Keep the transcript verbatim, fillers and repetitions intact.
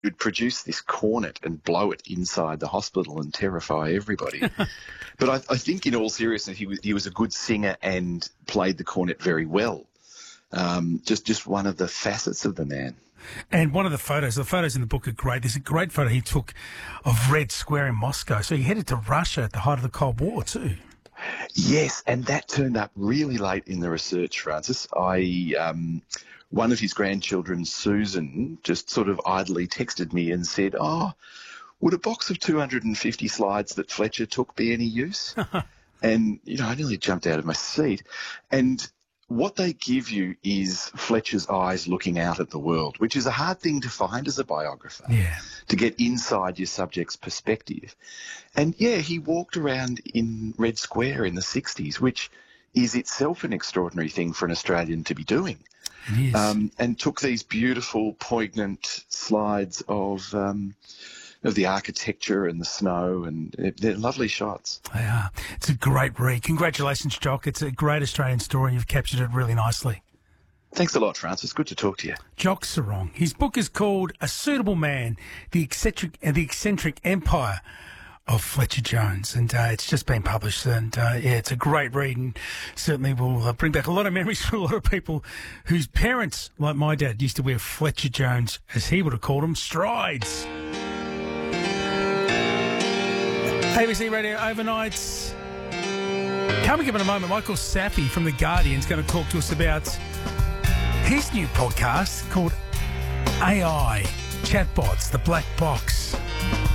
would produce this cornet and blow it inside the hospital and terrify everybody. But I, I think in all seriousness, he was, he was a good singer and played the cornet very well. Um, just, just one of the facets of the man. And one of the photos, the photos in the book are great. There's a great photo he took of Red Square in Moscow. So he headed to Russia at the height of the Cold War too. Yes, and that turned up really late in the research, Francis. I, um, one of his grandchildren, Susan, just sort of idly texted me and said, oh, would a box of two hundred fifty slides that Fletcher took be any use? And, you know, I nearly jumped out of my seat. And what they give you is Fletcher's eyes looking out at the world, which is a hard thing to find as a biographer, yeah. to get inside your subject's perspective. And, yeah, he walked around in Red Square in the sixties, which is itself an extraordinary thing for an Australian to be doing. It is. Um, and took these beautiful, poignant slides of... Um, of the architecture and the snow, and they're lovely shots. They are. It's a great read. Congratulations, Jock. It's a great Australian story. You've captured it really nicely. Thanks a lot, Francis. Good to talk to you. Jock Serong. His book is called A Suitable Man, The Eccentric, uh, the Eccentric Empire of Fletcher Jones, and uh, it's just been published, and uh, yeah, it's a great read, and certainly will uh, bring back a lot of memories for a lot of people whose parents, like my dad, used to wear Fletcher Jones, as he would have called them, strides. A B C Radio Overnights. Coming up in a moment, Michael Saffy from The Guardian is going to talk to us about his new podcast called A I, Chatbots, The Black Box.